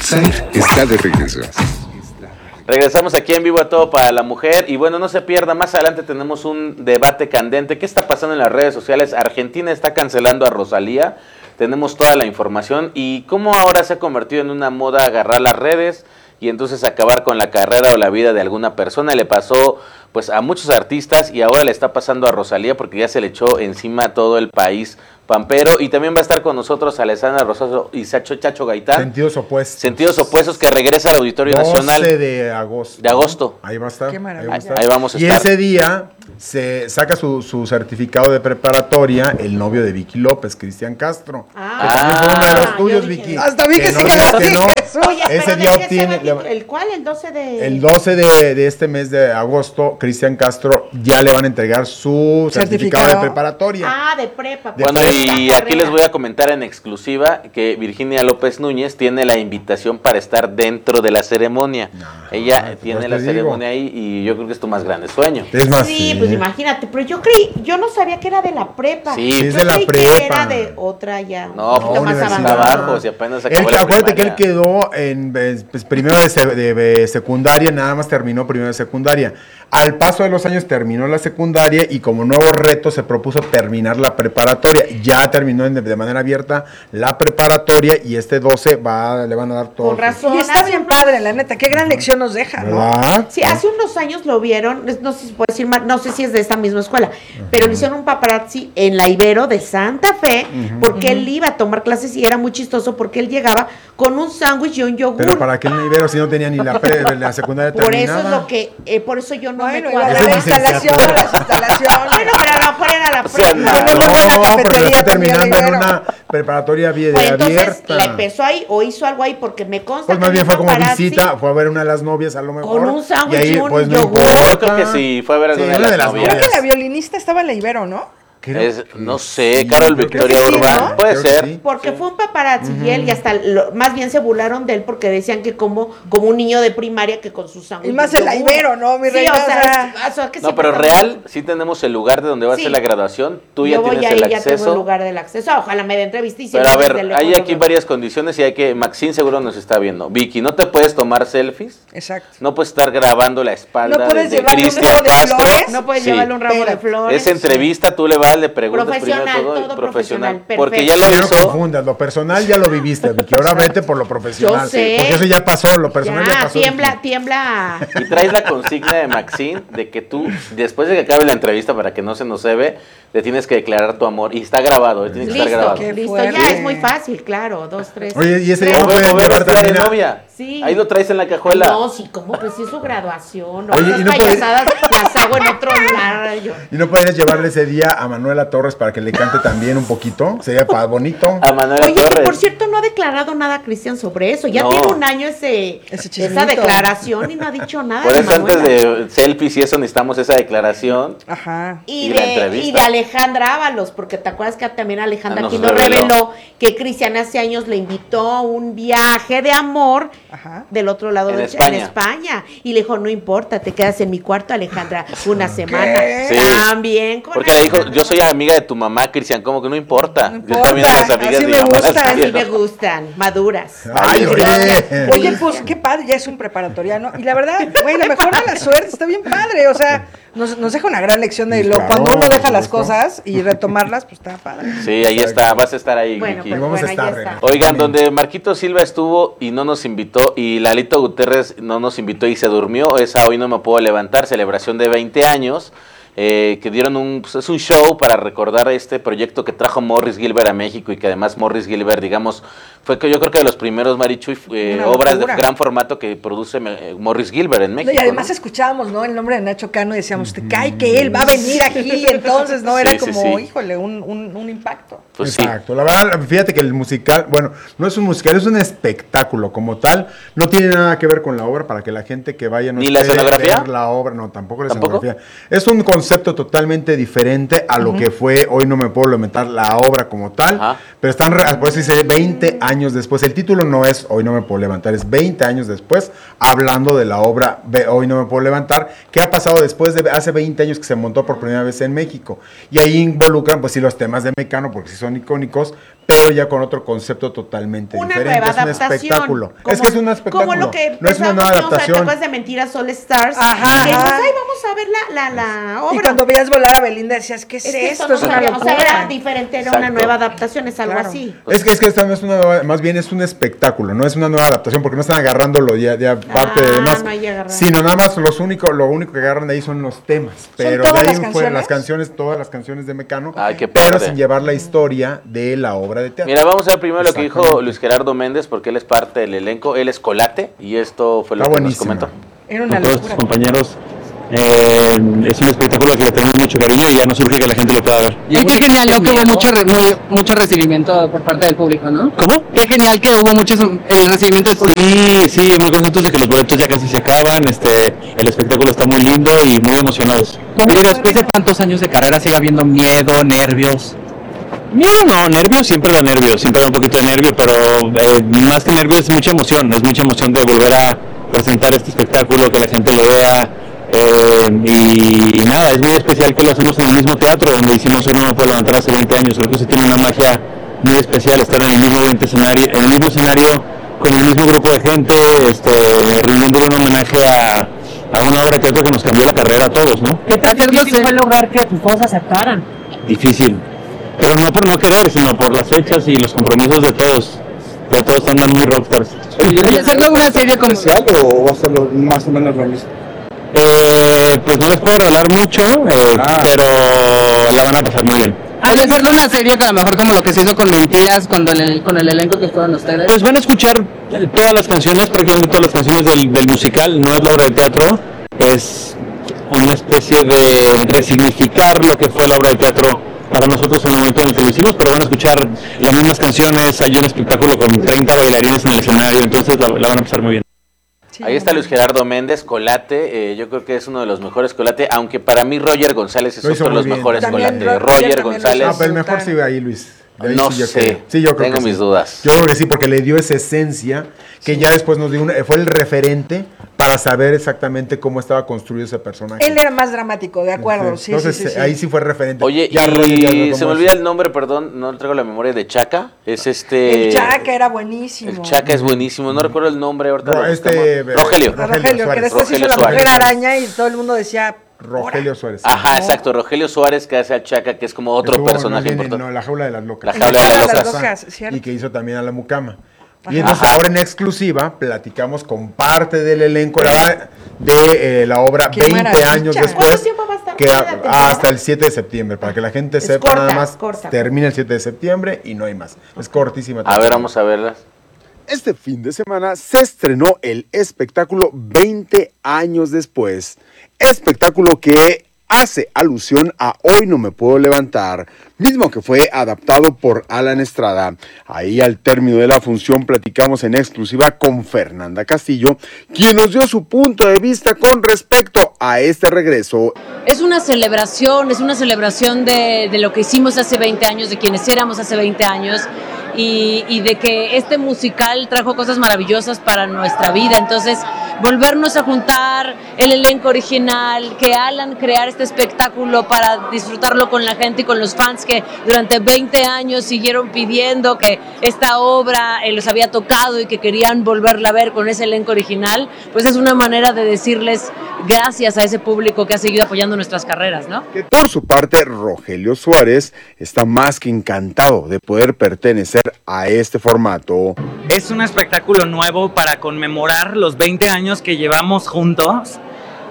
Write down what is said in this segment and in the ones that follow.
Saif está de regreso. Regresamos aquí en vivo a Todo para la Mujer y bueno, no se pierda, más adelante tenemos un debate candente. ¿Qué está pasando en las redes sociales? Argentina está cancelando a Rosalía, tenemos toda la información y cómo ahora se ha convertido en una moda agarrar las redes y entonces acabar con la carrera o la vida de alguna persona. Le pasó pues a muchos artistas y ahora le está pasando a Rosalía porque ya se le echó encima a todo el país pampero. Y también va a estar con nosotros Alessandra Rosazo y Chacho Gaitán. Sentidos opuestos. Sentidos opuestos, que regresa al Auditorio 12 Nacional. de agosto. De agosto. Ahí va a estar. Qué maravilla. Ahí vamos a y estar. ese día se saca su certificado de preparatoria el novio de Vicky López, Cristian Castro. Que también fue uno de los tuyos, Vicky. Hasta vi que sí digas que no. Oye, Ese pero día ¿de qué obtiene. se va ¿El cuál? ¿El 12 de...? El 12 de este mes de agosto, Cristian Castro ya le van a entregar su certificado de preparatoria. Ah, de prepa. Bueno, y aquí les voy a comentar en exclusiva que Virginia López Núñez tiene la invitación para estar dentro de la ceremonia. Ella tiene la ceremonia ahí y yo creo que es tu más grande sueño. Es más, sí, pues imagínate, pero yo no sabía que era de la prepa. Sí, es Yo de la creí prepa. que era de otra ya. No, un poquito más abajo, si apenas acabó la acuérdate que él primaria. quedó en primero de secundaria, nada más terminó primero de secundaria. Al paso de los años terminó la secundaria y como nuevo reto se propuso terminar la preparatoria. Ya terminó de manera abierta la preparatoria y este 12 le van a dar todo. Con razón. Y está bien padre, la neta, qué gran lección nos deja, ¿no? ¿Verdad? Sí, hace unos años lo vieron, no sé si puedo decir más, no sé si es de esta misma escuela, pero le hicieron un paparazzi en la Ibero de Santa Fe, porque él iba a tomar clases y era muy chistoso porque él llegaba con un sándwich y un yogur. Pero para qué el Ibero si no tenía ni la secundaria Por terminada. eso es lo que, por eso yo no Bueno, me igual cuadraba. la instalación, las instalaciones. Bueno, pero a lo mejor era la prepa. No, pero cafetería está terminando en también, una preparatoria Pues entonces abierta. la empezó ahí o hizo algo ahí porque me consta Pues más que bien fue un como paparazzi visita, fue a ver una de las novias a lo mejor. con un sándwich ahí, y un pues, no yogur. importa. Yo creo que sí, fue a ver alguna de las novias. Creo que la violinista estaba en la Ibero, ¿no? No sé, Carol Victoria creo que sí, Urbán, ¿no? puede Creo que ser. sí. Porque fue un paparazzi y él, y hasta más bien se burlaron de él porque decían que como un niño de primaria que con sus sándwiches. Y más en la Ibero, ¿no, mi Sí, reina? o sea, que No, siempre pero estamos- real, sí tenemos el lugar de donde va a Sí. ser la graduación. Tú ya Yo voy tienes ahí, el ya tengo el acceso. lugar del acceso. Ojalá me dé entrevista y si Pero no, a ver, desde lejos hay lo aquí veo. varias condiciones y hay que, Maxine seguro nos está viendo. Vicky, no te puedes tomar selfies, Exacto. no puedes estar grabando la espalda No puedes de llevarle un Cristian ramo de Castro. flores. No puedes Sí. llevarle un ramo de Espérate. flores. Es entrevista, tú le vas, le preguntas Profesional, primero todo profesional, porque perfecto. ya lo No hizo. confundas, lo personal ya lo viviste, Vicky. Ahora vete por lo profesional. Yo sé. Porque eso ya pasó, lo personal ya pasó. tiembla. Y traes la consigna de Maxine de que tú, después de que acabe la entrevista, para que no se nos ve, le tienes que declarar tu amor. Y está grabado, tiene que estar Listo, grabado. Qué listo, fuerte. ya es muy fácil, claro, 2, 3. Oye, y ese día Tres. no pueden Mover llevar vestida de también a- novia. Sí. Ahí lo traes en la cajuela. No, sí, ¿cómo? Pues sí es su graduación. ¿no? Oye, Esas y no puede- payasadas las hago en otro lado. Yo. ¿Y no podrías llevarle ese día a Manuela Torres para que le cante también un poquito? Sería bonito. A Manuela Oye, que Torres. por cierto no ha declarado nada Cristian sobre eso. Ya No. tiene un año esa chismito. declaración y no ha dicho nada. Por de eso antes Manuela. de selfies y eso necesitamos esa declaración. Ajá. y la entrevista. Y de Alejandra Ábalos, porque te acuerdas que también Alejandra Nos aquí nos reveló. reveló que Cristian hace años le invitó a un viaje de amor Ajá. del otro lado En en España. España. Y le dijo, no importa, te quedas en mi cuarto, Alejandra, una semana. Sí. También con Porque le dijo, Alejandra. yo soy amiga de tu mamá, Cristian, como que no importa. No Yo también a las importa, amigas así de me mi mamá las gustan. Así quiero. me gustan, maduras. Ay, oye. Oye, pues qué padre, ya es un preparatoriano. Y la verdad, güey, la mejor de la suerte, está bien padre. O sea, nos deja una gran lección de Claro, cuando uno deja por las supuesto. cosas y retomarlas, pues está padre. Sí, ahí está, vas a estar ahí, Bueno, Vicky. pues Vamos a bueno, estar, ahí está. Oigan, donde Marquito Silva estuvo y no nos invitó, y Lalito Guterres no nos invitó y se durmió, esa Hoy No Me Puedo Levantar, celebración de 20 años, que dieron pues es un show para recordar este proyecto que trajo Morris Gilbert a México y que además Morris Gilbert, digamos, fue que yo creo que de los primeros, Marichuy, Una obras de locura. gran formato que produce Morris Gilbert en No, México. y además ¿no? escuchábamos, ¿no? El nombre de Nacho Cano y decíamos, te cae que él va a venir aquí. Entonces, ¿no? Era Sí, sí, como, sí. híjole, un impacto. Pues sí. Exacto, la verdad, fíjate que el musical, bueno, no es un musical, es un espectáculo como tal, no tiene nada que ver con la obra para que la gente que vaya no ¿Ni la espere escenografía? ver la obra, no, tampoco la ¿Tampoco? escenografía. Es un concepto totalmente diferente a lo que fue Hoy No Me Puedo Lamentar, la obra como tal, Ajá. pero están, por eso dice 20 años después, el título no es Hoy No Me Puedo Levantar, es 20 años después, hablando de la obra Hoy No Me Puedo Levantar, que ha pasado después de hace 20 años que se montó por primera vez en México, y ahí involucran, pues sí, los temas de Mecano, porque sí son icónicos, pero ya con otro concepto totalmente una diferente. nueva Es un adaptación. espectáculo. Es que es un espectáculo. Como lo que no es una nueva adaptación. ¿Te acuerdas de Mentiras All Stars? Ajá, Que, pues, ajá. ay, vamos a ver la obra. Y cuando veías volar a Belinda decías, ¿qué es que esto? no Es una sabía, o sea, era locura. diferente, era Exacto. una nueva adaptación, es algo Claro. así. Es que esta no es una nueva, más bien es un espectáculo, no es una nueva adaptación, porque no están agarrándolo ya parte de demás. no hay agarrado. Sino nada más lo único que agarran de ahí son los temas. Pero todas de ahí las fueron canciones? todas las canciones de Mecano, Ay, qué pero padre. sin llevar la historia de la obra de teatro. Mira, vamos a ver primero lo que dijo Exactamente. Luis Gerardo Méndez, porque él es parte del elenco, él es Colate, y esto fue lo Está que nos buenísimo. comentó. Era una con todos tus locura. compañeros. Es un espectáculo que le tenemos mucho cariño y ya nos urge que la gente lo pueda ver. Y qué genial, ¿no? Que hubo mucho recibimiento por parte del público, ¿no? ¿Cómo? Qué genial que hubo mucho recibimiento del público. Sí, muy contentos de que los boletos ya casi se acaban. El espectáculo está muy lindo y muy emocionados. Oye, después de tantos años de carrera sigue habiendo miedo, nervios. Miedo no, nervios, siempre da nervios, siempre da un poquito de nervio, pero más que nervios es mucha emoción de volver a presentar este espectáculo, que la gente lo vea. Y nada, es muy especial que lo hacemos en el mismo teatro donde hicimos Hoy No Me Puedo Levantar hace 20 años. Creo que eso tiene una magia muy especial, estar en el mismo escenario con el mismo grupo de gente, rindiendo un homenaje a una obra de teatro que nos cambió la carrera a todos, ¿no? ¿Qué tan difícil fue lograr que tus fans aceptaran? Difícil, pero no por no querer, sino por las fechas y los compromisos de todos. Ya todos andan muy rockstars. Oye, hacerlo una serie como... o va a ser más o menos lo mismo? Pues no les puedo regalar mucho, pero la van a pasar muy bien. Oye, hacerlo una serie que a lo mejor como lo que se hizo con Mentiras, con el elenco que fueron ustedes. Pues van a escuchar todas las canciones, prácticamente todas las canciones del musical, no es la obra de teatro, es una especie de resignificar lo que fue la obra de teatro para nosotros en el momento en el que lo hicimos, pero van a escuchar las mismas canciones, hay un espectáculo con 30 bailarines en el escenario, entonces la van a pasar muy bien. Sí, Ahí está Luis Gerardo Méndez, Colate, yo creo que es uno de los mejores Colate, aunque para mí Roger González es Lo hizo otro de los muy bien. mejores También Colate. Roger Roger también lo González, Ah, pero mejor sí ahí, Luis. De ahí no sí yo sé, creo. Sí, yo creo tengo que mis sí. dudas. Yo creo que sí, porque le dio esa esencia que ya después nos dio fue el referente para saber exactamente cómo estaba construido ese personaje. Él era más dramático, de acuerdo. Sí, Entonces sí, sí, sí. ahí sí fue referente. Oye, Ya Roger ya y lo se me tomó olvida así. el nombre, perdón, no traigo la memoria de Chaca, es El Chaca era buenísimo. El Chaca es buenísimo, no recuerdo el nombre ahorita. lo buscamos. Rogelio. Rogelio, que después Rogelio hizo la Suárez. Mujer Araña y todo el mundo decía... Rogelio Suárez. Ajá, exacto, Rogelio Suárez que hace al Chaca, que es como otro Estuvo personaje más bien en, importante. La Jaula de las Locas. La Jaula de las Locas, cierto. Y que hizo también a la Mucama. Ajá. Y entonces ahora en exclusiva platicamos con parte del elenco de la obra ¡Qué 20 maravilla! años ¿Cuánto después. tiempo va a estar? Que ¿Cuál es la temporada? hasta el 7 de septiembre, para que la gente Es sepa corta, nada más. corta. Termina el 7 de septiembre y no hay más. Es cortísima. A ver, vamos a verlas. Este fin de semana se estrenó el espectáculo 20 años después. Espectáculo que hace alusión a Hoy No Me Puedo Levantar, mismo que fue adaptado por Alan Estrada. Ahí al término de la función platicamos en exclusiva con Fernanda Castillo, quien nos dio su punto de vista con respecto a este regreso. Es una celebración de lo que hicimos hace 20 años, de quienes éramos hace 20 años y de que este musical trajo cosas maravillosas para nuestra vida. Entonces, volvernos a juntar, el elenco original, que Alan crear este espectáculo para disfrutarlo con la gente y con los fans que durante 20 años siguieron pidiendo que esta obra los había tocado y que querían volverla a ver con ese elenco original, pues es una manera de decirles gracias a ese público que ha seguido apoyando nuestras carreras, ¿no? Por su parte, Rogelio Suárez está más que encantado de poder pertenecer a este formato. Es un espectáculo nuevo para conmemorar los 20 años que llevamos juntos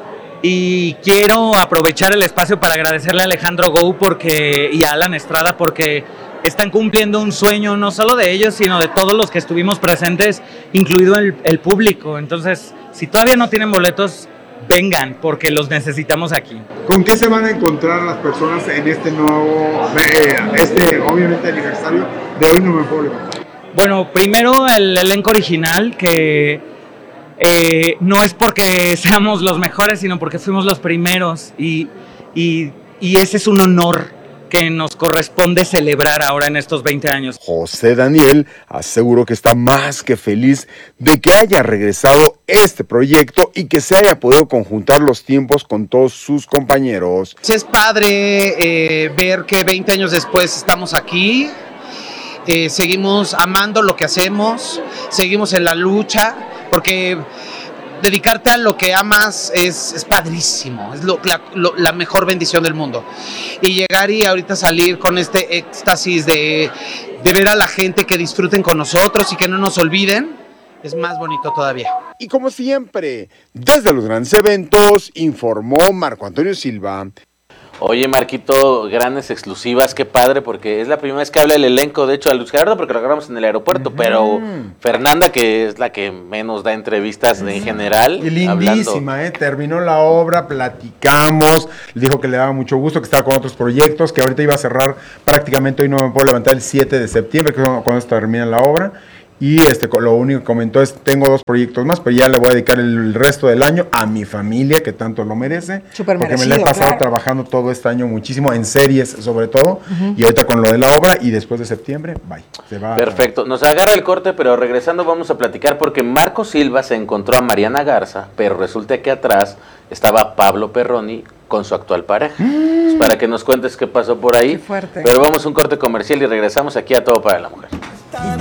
y quiero aprovechar el espacio para agradecerle a Alejandro Gou y a Alan Estrada porque están cumpliendo un sueño no solo de ellos, sino de todos los que estuvimos presentes, incluido el público. Entonces, si todavía no tienen boletos, vengan, porque los necesitamos aquí. ¿Con qué se van a encontrar las personas en este nuevo, obviamente aniversario de Hoy No Me Puedo Levantar? Bueno, primero el elenco original, que no es porque seamos los mejores, sino porque fuimos los primeros y ese es un honor que nos corresponde celebrar ahora en estos 20 años. José Daniel aseguró que está más que feliz de que haya regresado este proyecto y que se haya podido conjuntar los tiempos con todos sus compañeros. Es padre ver que 20 años después estamos aquí. seguimos amando lo que hacemos, seguimos en la lucha, porque dedicarte a lo que amas es padrísimo, es la mejor bendición del mundo. Y llegar y ahorita salir con este éxtasis de ver a la gente que disfruten con nosotros y que no nos olviden, es más bonito todavía. Y como siempre, desde los grandes eventos, informó Marco Antonio Silva. Oye, Marquito, grandes exclusivas, qué padre, porque es la primera vez que habla el elenco, de hecho, a Luz Gerardo, porque lo agarramos en el aeropuerto, pero Fernanda, que es la que menos da entrevistas en general. Y lindísima, terminó la obra, platicamos, dijo que le daba mucho gusto, que estaba con otros proyectos, que ahorita iba a cerrar prácticamente, hoy no me puedo levantar, el 7 de septiembre, que es cuando se termina la obra. Y lo único que comentó es, tengo 2 proyectos más, pero ya le voy a dedicar el resto del año a mi familia, que tanto lo merece. Súper porque merecido, me la he pasado claro. trabajando todo este año muchísimo, en series sobre todo, y ahorita con lo de la obra, y después de septiembre, bye. Se va. Perfecto, nos agarra el corte, pero regresando vamos a platicar, porque Marco Silva se encontró a Mariana Garza, pero resulta que atrás estaba Pablo Perroni con su actual pareja. Pues para que nos cuentes qué pasó por ahí. Qué fuerte. Pero vamos a un corte comercial y regresamos aquí a Todo para la Mujer.